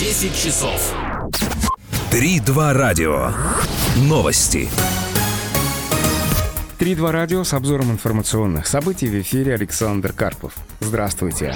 10 часов. 3-2 радио. Новости. 3-2 радио с обзором информационных событий. В эфире Александр Карпов. Здравствуйте.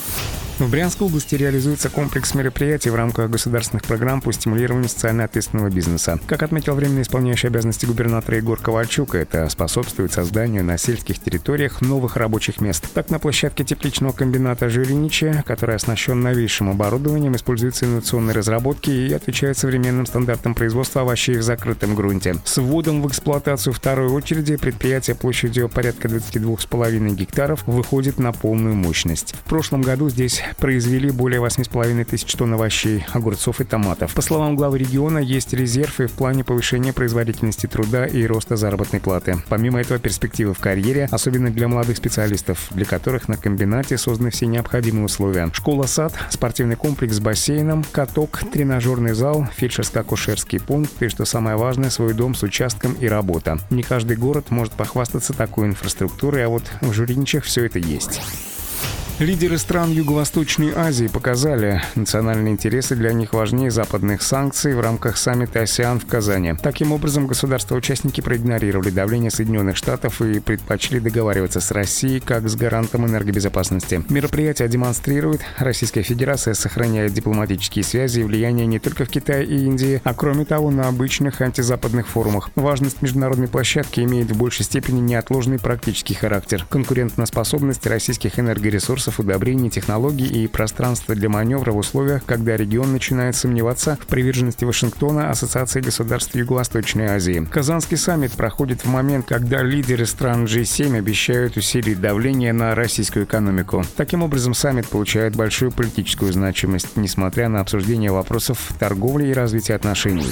В Брянской области реализуется комплекс мероприятий в рамках государственных программ по стимулированию социально ответственного бизнеса. Как отметил временно исполняющий обязанности губернатора Егор Ковальчук, это способствует созданию на сельских территориях новых рабочих мест. Так, на площадке тепличного комбината «Жириничи», который оснащен новейшим оборудованием, используются инновационные разработки и отвечает современным стандартам производства овощей в закрытом грунте. С вводом в эксплуатацию второй очереди предприятие площадью порядка 22,5 гектаров выходит на полную мощность. В прошлом году здесь произвели более 8,5 тысяч тонн овощей, огурцов и томатов. По словам главы региона, есть резерв и в плане повышения производительности труда и роста заработной платы. Помимо этого, перспективы в карьере, особенно для молодых специалистов, для которых на комбинате созданы все необходимые условия. Школа-сад, спортивный комплекс с бассейном, каток, тренажерный зал, фельдшерско-акушерский пункт и, что самое важное, свой дом с участком и работа. Не каждый город может похвастаться такой инфраструктурой, а вот в Жириничах все это есть. Лидеры стран Юго-Восточной Азии показали, национальные интересы для них важнее западных санкций в рамках саммита АСЕАН в Казани. Таким образом, государства-участники проигнорировали давление Соединенных Штатов и предпочли договариваться с Россией как с гарантом энергобезопасности. Мероприятие демонстрирует, Российская Федерация сохраняет дипломатические связи и влияние не только в Китае и Индии, а кроме того на обычных антизападных форумах. Важность международной площадки имеет в большей степени неотложный практический характер. Конкурентоспособность российских энергоресурсов, удобрений, технологий и пространства для маневра в условиях, когда регион начинает сомневаться в приверженности Вашингтона Ассоциации государств Юго-Восточной Азии. Казанский саммит проходит в момент, когда лидеры стран G7 обещают усилить давление на российскую экономику. Таким образом, саммит получает большую политическую значимость, несмотря на обсуждение вопросов торговли и развития отношений.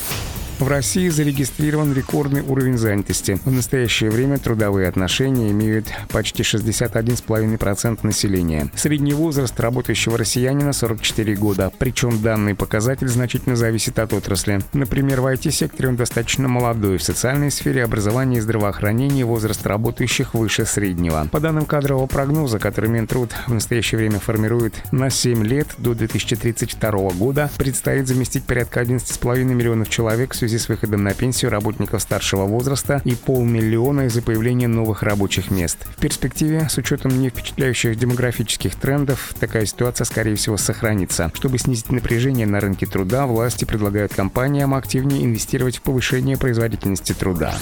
В России зарегистрирован рекордный уровень занятости. В настоящее время трудовые отношения имеют почти 61,5% населения. Средний возраст работающего россиянина 44 года. Причем данный показатель значительно зависит от отрасли. Например, в IT-секторе он достаточно молодой. В социальной сфере, образования и здравоохранения возраст работающих выше среднего. По данным кадрового прогноза, который Минтруд в настоящее время формирует на 7 лет до 2032 года, предстоит заместить порядка 11,5 миллионов человек в связи с выходом на пенсию работников старшего возраста и 500 000 из-за появления новых рабочих мест. В перспективе, с учетом не впечатляющих демографических трендов, такая ситуация, скорее всего, сохранится. Чтобы снизить напряжение на рынке труда, власти предлагают компаниям активнее инвестировать в повышение производительности труда.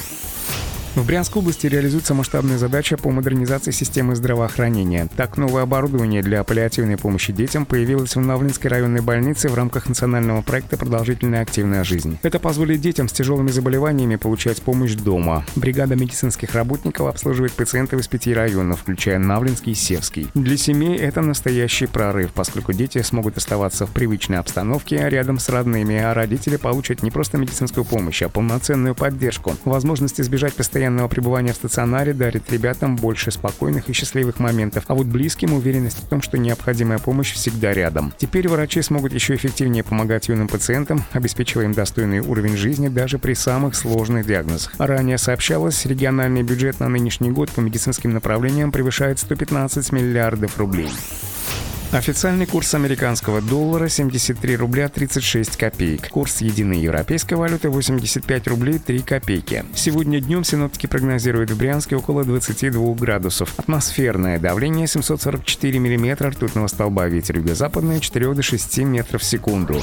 В Брянской области реализуется масштабная задача по модернизации системы здравоохранения. Так, новое оборудование для паллиативной помощи детям появилось в Навлинской районной больнице в рамках национального проекта «Продолжительная активная жизнь». Это позволит детям с тяжелыми заболеваниями получать помощь дома. Бригада медицинских работников обслуживает пациентов из 5 районов, включая Навлинский и Севский. Для семей это настоящий прорыв, поскольку дети смогут оставаться в привычной обстановке рядом с родными, а родители получат не просто медицинскую помощь, а полноценную поддержку. Возможность избежать постоянного пребывания в стационаре дарит ребятам больше спокойных и счастливых моментов, а вот близким уверенность в том, что необходимая помощь всегда рядом. Теперь врачи смогут еще эффективнее помогать юным пациентам, обеспечивая им достойный уровень жизни даже при самых сложных диагнозах. Ранее сообщалось, региональный бюджет на нынешний год по медицинским направлениям превышает 115 миллиардов рублей. Официальный курс американского доллара 73 рубля 36 копеек. Курс единой европейской валюты 85 рублей 3 копейки. Сегодня днем синоптики прогнозируют в Брянске около 22 градусов. Атмосферное давление 744 миллиметра ртутного столба. Ветер юго-западный от 4 до 6 метров в секунду.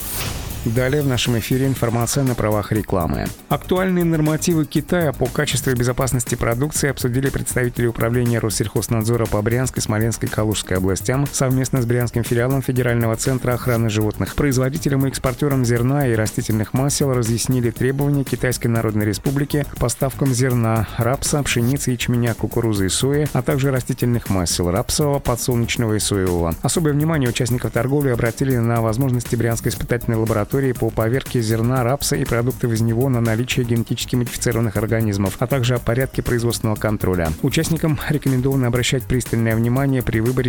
Далее в нашем эфире информация на правах рекламы. Актуальные нормативы Китая по качеству и безопасности продукции обсудили представители управления Россельхознадзора по Брянской, Смоленской и Калужской областям совместно с брянским филиалом Федерального центра охраны животных. Производителям и экспортерам зерна и растительных масел разъяснили требования Китайской Народной Республики к поставкам зерна, рапса, пшеницы, ячменя, кукурузы и сои, а также растительных масел рапсового, подсолнечного и соевого. Особое внимание участников торговли обратили на возможности Брянской испытательной лаборатории по поверке зерна, рапса и продуктов из него на наличие генетически модифицированных организмов, а также о порядке производственного контроля. Участникам рекомендовано обращать пристальное внимание при выборе